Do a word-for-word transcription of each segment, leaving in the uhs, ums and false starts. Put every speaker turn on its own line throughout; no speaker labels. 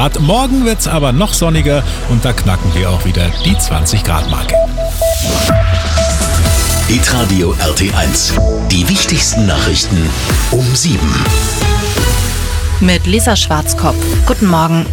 Grad. Morgen wird es aber noch sonniger und da knacken wir auch wieder die zwanzig Grad Marke.
Hitradio R T eins. Die wichtigsten Nachrichten um sieben.
Mit Lisa Schwarzkopf. Guten Morgen.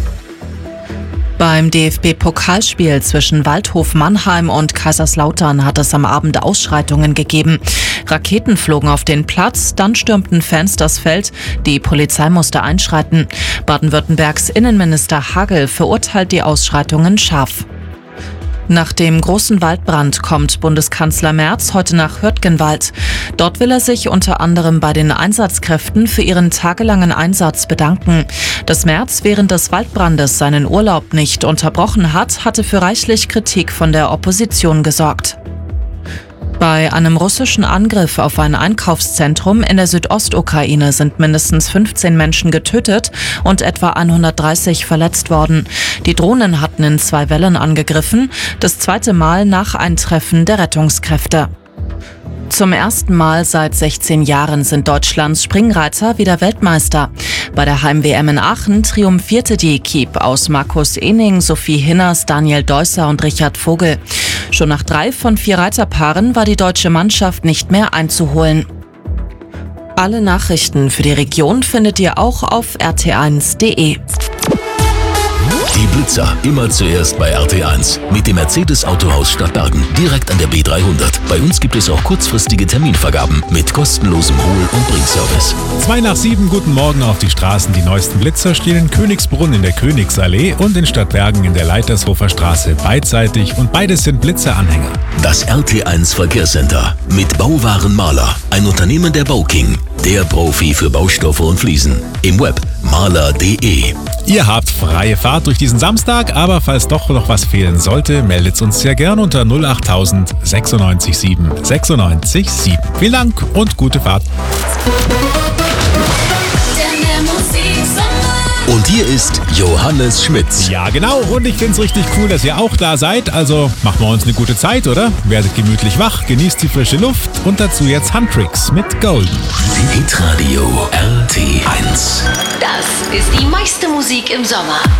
Beim D F B-Pokalspiel zwischen Waldhof Mannheim und Kaiserslautern hat es am Abend Ausschreitungen gegeben. Raketen flogen auf den Platz, dann stürmten Fans das Feld. Die Polizei musste einschreiten. Baden-Württembergs Innenminister Hagel verurteilt die Ausschreitungen scharf. Nach dem großen Waldbrand kommt Bundeskanzler Merz heute nach Hürtgenwald. Dort will er sich unter anderem bei den Einsatzkräften für ihren tagelangen Einsatz bedanken. Dass Merz während des Waldbrandes seinen Urlaub nicht unterbrochen hat, hatte für reichlich Kritik von der Opposition gesorgt. Bei einem russischen Angriff auf ein Einkaufszentrum in der Südostukraine sind mindestens fünfzehn Menschen getötet und etwa hundertdreißig verletzt worden. Die Drohnen hatten in zwei Wellen angegriffen, das zweite Mal nach Eintreffen der Rettungskräfte. Zum ersten Mal seit sechzehn Jahren sind Deutschlands Springreiter wieder Weltmeister. Bei der Heim-W M in Aachen triumphierte die Equipe aus Markus Ening, Sophie Hinners, Daniel Deusser und Richard Vogel. Schon nach drei von vier Reiterpaaren war die deutsche Mannschaft nicht mehr einzuholen. Alle Nachrichten für die Region findet ihr auch auf r t eins punkt d e.
Die Blitzer immer zuerst bei R T eins. Mit dem Mercedes Autohaus Stadtbergen. Direkt an der B dreihundert. Bei uns gibt es auch kurzfristige Terminvergaben mit kostenlosem Hol- und Bringservice.
Zwei nach sieben, guten Morgen auf die Straßen. Die neuesten Blitzer stehen in Königsbrunn in der Königsallee und in Stadtbergen in der Leitershofer Straße beidseitig und beides sind Blitzeranhänger.
Das R T eins Verkehrscenter mit Bauwaren Maler. Ein Unternehmen der Bauking. Der Profi für Baustoffe und Fliesen. Im Web maler punkt d e.
Ihr habt freie Fahrt durch diesen Samstag, aber falls doch noch was fehlen sollte, meldet uns sehr gern unter null acht null null sechs sieben sechs sechs sieben. Vielen Dank und gute Fahrt.
Und hier ist Johannes Schmitz.
Ja, genau. Und ich finde es richtig cool, dass ihr auch da seid. Also machen wir uns eine gute Zeit, oder? Werdet gemütlich wach, genießt die frische Luft und dazu jetzt Huntrix mit Golden.
Hitradio R T eins.
Das ist die meiste Musik im Sommer.